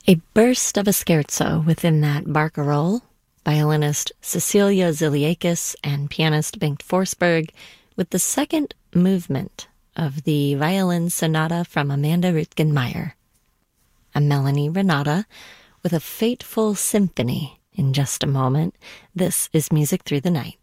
A burst of a scherzo within that barcarolle, violinist Cecilia Ziliakis and pianist Bengt Forsberg, with the second movement of the violin sonata from Amanda Rüttgen-Meyer. I'm Melanie Renata with a fateful symphony in just a moment. This is Music Through the Night.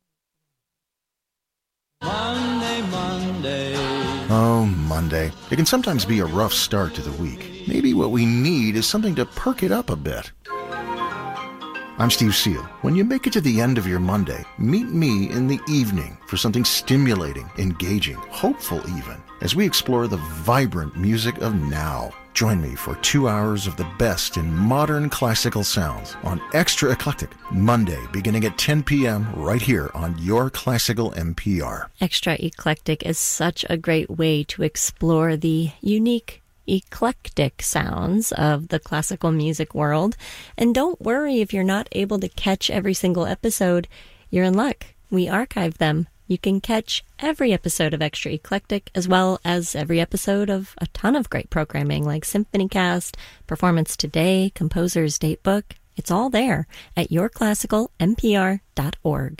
Monday, Monday. Oh, Monday. It can sometimes be a rough start to the week. Maybe what we need is something to perk it up a bit. I'm Steve Seal. When you make it to the end of your Monday, meet me in the evening for something stimulating, engaging, hopeful even, as we explore the vibrant music of now. Join me for 2 hours of the best in modern classical sounds on Extra Eclectic, Monday beginning at 10 p.m. right here on your Classical NPR. Extra Eclectic is such a great way to explore the unique, eclectic sounds of the classical music world. And don't worry if you're not able to catch every single episode. You're in luck. We archive them. You can catch every episode of Extra Eclectic, as well as every episode of a ton of great programming like SymphonyCast, Performance Today, Composer's Datebook. It's all there at yourclassicalnpr.org.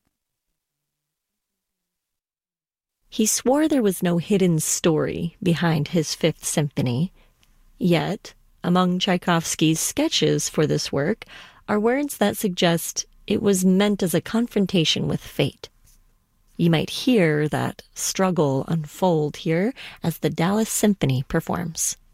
He swore there was no hidden story behind his Fifth Symphony. Yet, among Tchaikovsky's sketches for this work are words that suggest it was meant as a confrontation with fate. You might hear that struggle unfold here as the Dallas Symphony performs.